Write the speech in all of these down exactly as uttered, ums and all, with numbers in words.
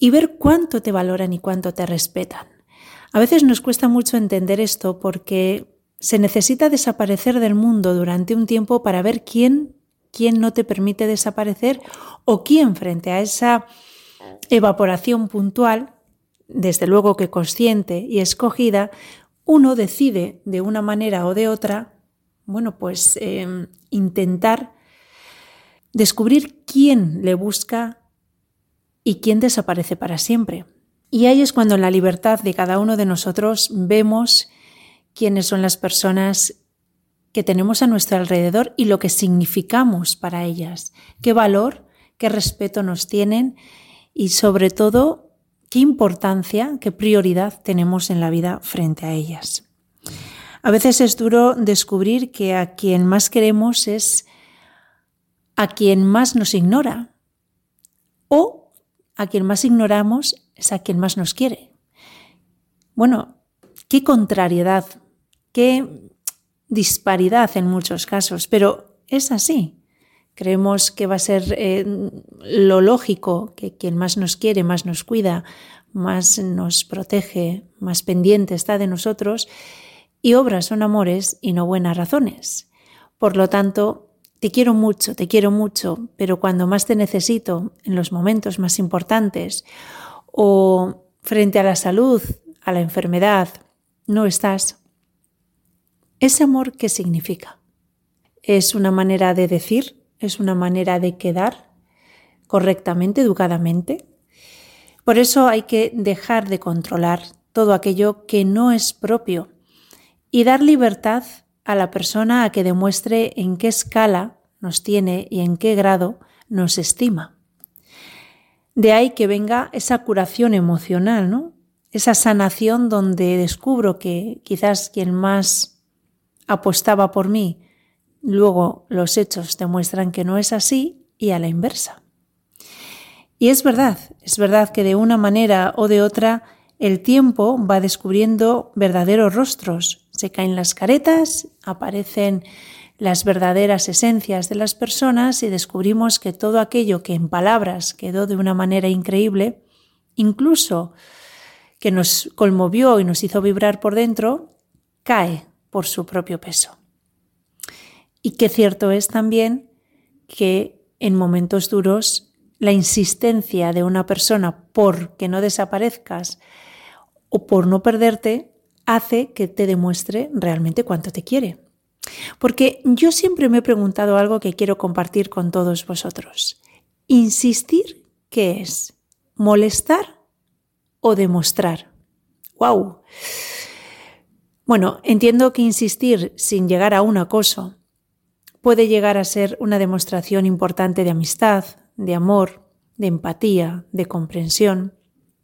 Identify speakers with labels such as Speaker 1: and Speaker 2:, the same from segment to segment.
Speaker 1: y ver cuánto te valoran y cuánto te respetan. A veces nos cuesta mucho entender esto porque se necesita desaparecer del mundo durante un tiempo para ver quién, quién no te permite desaparecer o quién frente a esa evaporación puntual, desde luego que consciente y escogida, uno decide de una manera o de otra, bueno, pues eh, intentar descubrir quién le busca y quién desaparece para siempre. Y ahí es cuando en la libertad de cada uno de nosotros vemos quiénes son las personas que tenemos a nuestro alrededor y lo que significamos para ellas, qué valor, qué respeto nos tienen y sobre todo qué importancia, qué prioridad tenemos en la vida frente a ellas. A veces es duro descubrir que a quien más queremos es a quien más nos ignora o a quien más ignoramos es a quien más nos quiere. Bueno, qué contrariedad, qué disparidad en muchos casos, pero es así. Creemos que va a ser eh, lo lógico, que quien más nos quiere, más nos cuida, más nos protege, más pendiente está de nosotros, y obras son amores y no buenas razones. Por lo tanto, te quiero mucho, te quiero mucho, pero cuando más te necesito, en los momentos más importantes, o frente a la salud, a la enfermedad, no estás. ¿Ese amor qué significa? ¿Es una manera de decir? ¿Es una manera de quedar correctamente, educadamente? Por eso hay que dejar de controlar todo aquello que no es propio y dar libertad a la persona a que demuestre en qué escala nos tiene y en qué grado nos estima. De ahí que venga esa curación emocional, ¿no? Esa sanación donde descubro que quizás quien más apostaba por mí, luego los hechos demuestran que no es así y a la inversa. Y es verdad, es verdad que de una manera o de otra el tiempo va descubriendo verdaderos rostros. Se caen las caretas, aparecen las verdaderas esencias de las personas y descubrimos que todo aquello que en palabras quedó de una manera increíble, incluso que nos conmovió y nos hizo vibrar por dentro, cae por su propio peso. Y qué cierto es también que en momentos duros la insistencia de una persona por que no desaparezcas o por no perderte hace que te demuestre realmente cuánto te quiere. Porque yo siempre me he preguntado algo que quiero compartir con todos vosotros. ¿Insistir qué es? ¿Molestar o demostrar? ¡Wow! Bueno, entiendo que insistir sin llegar a un acoso puede llegar a ser una demostración importante de amistad, de amor, de empatía, de comprensión,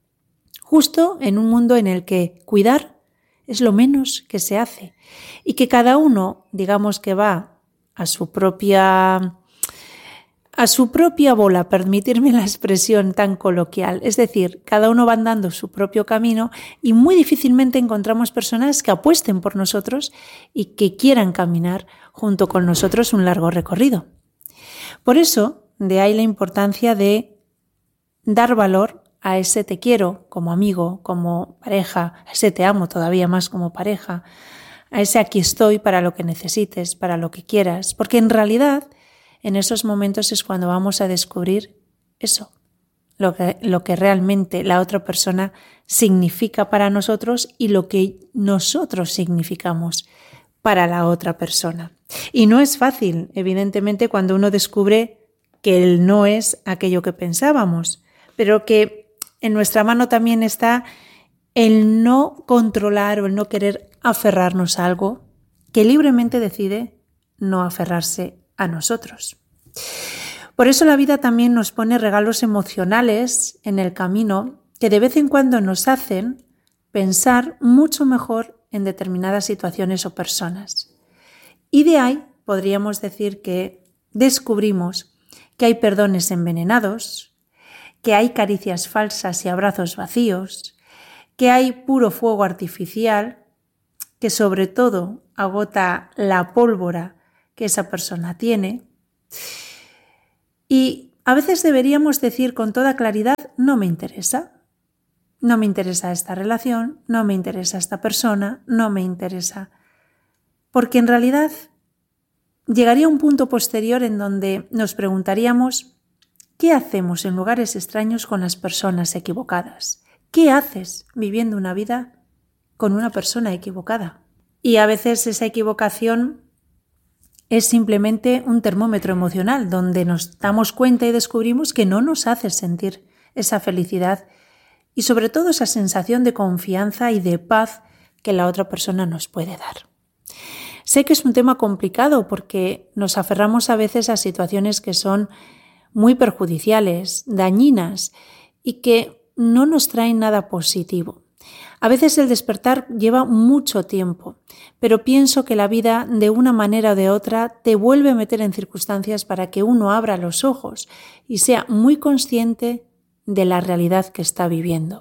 Speaker 1: justo en un mundo en el que cuidar es lo menos que se hace y que cada uno, digamos que va a su propia, a su propia bola, permitirme la expresión tan coloquial, es decir, cada uno va andando su propio camino y muy difícilmente encontramos personas que apuesten por nosotros y que quieran caminar junto con nosotros un largo recorrido. Por eso, de ahí la importancia de dar valor a ese te quiero como amigo, como pareja, a ese te amo todavía más como pareja, a ese aquí estoy para lo que necesites, para lo que quieras, porque en realidad en esos momentos es cuando vamos a descubrir eso, lo que, lo que realmente la otra persona significa para nosotros y lo que nosotros significamos para la otra persona. Y no es fácil, evidentemente, cuando uno descubre que él no es aquello que pensábamos, pero que en nuestra mano también está el no controlar o el no querer aferrarnos a algo que libremente decide no aferrarse a nosotros. Por eso la vida también nos pone regalos emocionales en el camino que de vez en cuando nos hacen pensar mucho mejor en determinadas situaciones o personas. Y de ahí podríamos decir que descubrimos que hay perdones envenenados, que hay caricias falsas y abrazos vacíos, que hay puro fuego artificial, que sobre todo agota la pólvora que esa persona tiene. Y A veces deberíamos decir con toda claridad, no me interesa. No me interesa esta relación, no me interesa esta persona, no me interesa. Porque en realidad llegaría un punto posterior en donde nos preguntaríamos, ¿qué hacemos en lugares extraños con las personas equivocadas? ¿Qué haces viviendo una vida con una persona equivocada? Y a veces esa equivocación es simplemente un termómetro emocional donde nos damos cuenta y descubrimos que no nos hace sentir esa felicidad y sobre todo esa sensación de confianza y de paz que la otra persona nos puede dar. Sé que es un tema complicado porque nos aferramos a veces a situaciones que son muy perjudiciales, dañinas y que no nos traen nada positivo. A veces el despertar lleva mucho tiempo, pero pienso que la vida de una manera o de otra te vuelve a meter en circunstancias para que uno abra los ojos y sea muy consciente de la realidad que está viviendo.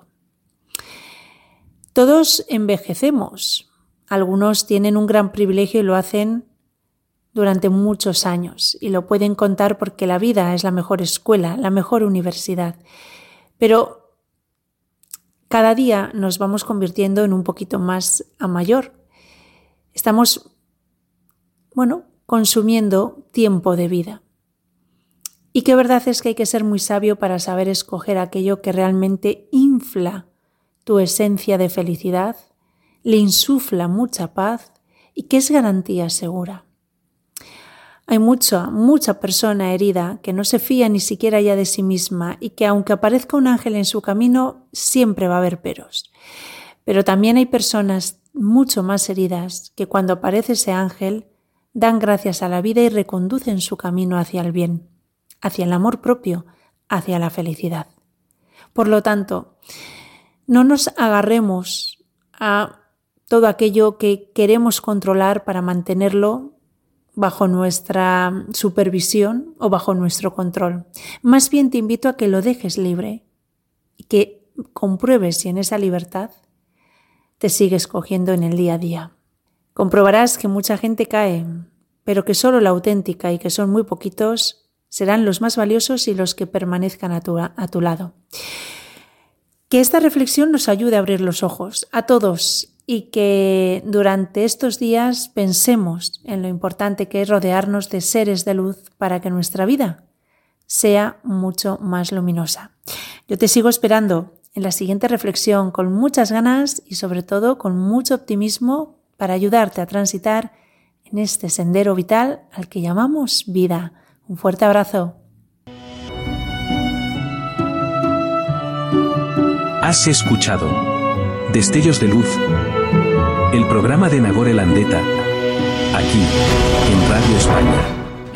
Speaker 1: Todos envejecemos. Algunos tienen un gran privilegio y lo hacen durante muchos años y lo pueden contar porque la vida es la mejor escuela, la mejor universidad. Pero cada día nos vamos convirtiendo en un poquito más a mayor. Estamos, bueno, consumiendo tiempo de vida. Y qué verdad es que hay que ser muy sabio para saber escoger aquello que realmente infla tu esencia de felicidad, le insufla mucha paz y que es garantía segura. Hay mucha, mucha persona herida que no se fía ni siquiera ya de sí misma y que aunque aparezca un ángel en su camino, siempre va a haber peros. Pero también hay personas mucho más heridas que cuando aparece ese ángel dan gracias a la vida y reconducen su camino hacia el bien, hacia el amor propio, hacia la felicidad. Por lo tanto, no nos agarremos a todo aquello que queremos controlar para mantenerlo bajo nuestra supervisión o bajo nuestro control. Más bien te invito a que lo dejes libre y que compruebes si en esa libertad te sigues cogiendo en el día a día. Comprobarás que mucha gente cae, pero que solo la auténtica y que son muy poquitos serán los más valiosos y los que permanezcan a tu, a tu lado. Que esta reflexión nos ayude a abrir los ojos a todos y que durante estos días pensemos en lo importante que es rodearnos de seres de luz para que nuestra vida sea mucho más luminosa. Yo te sigo esperando en la siguiente reflexión con muchas ganas y sobre todo con mucho optimismo para ayudarte a transitar en este sendero vital al que llamamos vida. Un fuerte abrazo.
Speaker 2: Has escuchado Destellos de Luz, el programa de Nagore Landeta, aquí, en Radio España.